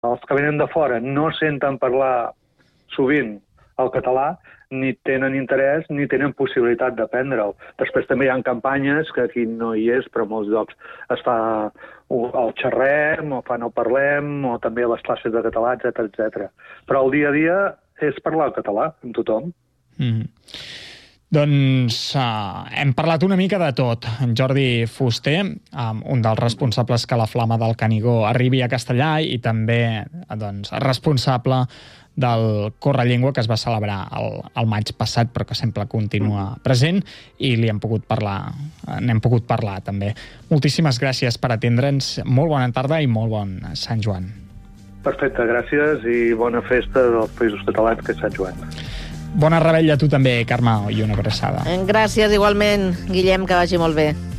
els que venen de fora no senten parlar sovint el català, ni tenen interès ni tenen possibilitat d'aprendre'l. Després també hi ha campanyes, que aquí no hi és, però a molts llocs es fa el xerrem, o fan el parlem, o també les classes de català, etc. Però el dia a dia és parlar el català amb tothom. Doncs hem parlat una mica de tot. En Jordi Fuster, un dels responsables que la Flama del Canigó arribi a Castellà i també responsable del Correllengua que es va celebrar el maig passat però que sempre continua present i n'hem pogut parlar també. Moltíssimes gràcies per atendre'ns. Molt bona tarda i molt bon Sant Joan. Perfecte, gràcies i bona festa dels Països Catalans, que és Sant Joan. Bona rebella a tu també, Carme, i una abraçada. Gràcies igualment, Guillem, que vagi molt bé.